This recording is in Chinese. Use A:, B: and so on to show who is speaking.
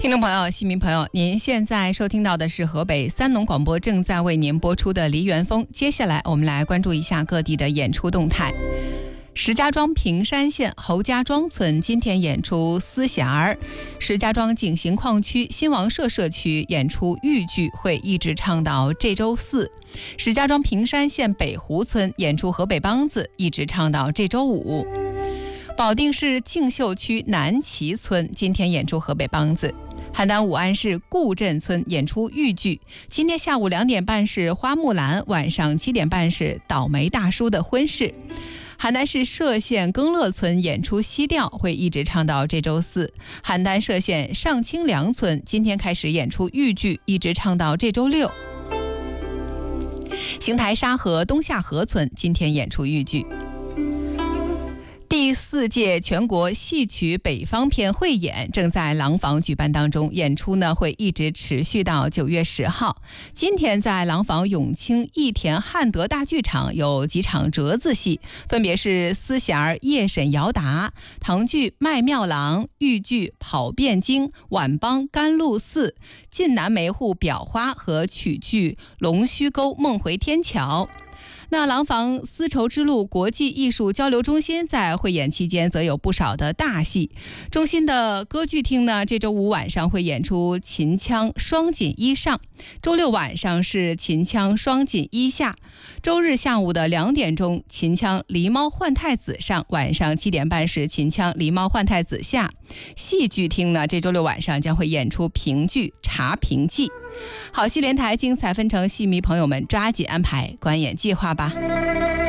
A: 听众朋友、戏迷朋友，您现在收听到的是河北三农广播正在为您播出的梨园风。接下来我们来关注一下各地的演出动态。石家庄平山县侯家庄村今天演出《思匣儿》，石家庄景行矿区新王社社区演出豫剧会一直唱到这周四，石家庄平山县北湖村演出河北梆子一直唱到这周五。保定市敬秀区南齐村今天演出河北梆子。邯郸武安市固镇村演出豫剧，今天下午2点半是花木兰，晚上7点半是倒霉大叔的婚事。邯郸市歙县更乐村演出西调，会一直唱到这周四。邯郸歙县上清凉村今天开始演出豫剧，一直唱到这周六。邢台沙河东下河村今天演出豫剧。第4届全国戏曲北方篇汇演正在廊坊举办当中，演出呢会一直持续到9月10号。今天在廊坊永清义田汉德大剧场有几场折子戏，分别是思匣儿夜审姚达、唐剧卖庙郎、豫剧跑汴京、晚梆甘露寺、晋南梅户裱花和曲剧龙须沟梦回天桥。那廊坊丝绸之路国际艺术交流中心在汇演期间则有不少的大戏。中心的歌剧厅呢，这周5晚上会演出秦腔双锦衣上，周六晚上是秦腔双锦衣下，周日下午的2点钟秦腔狸猫换太子上，晚上7点半是秦腔狸猫换太子下。戏剧厅呢，这周六晚上将会演出评剧茶评记。好戏连台，精彩纷呈，戏迷朋友们抓紧安排观演计划吧。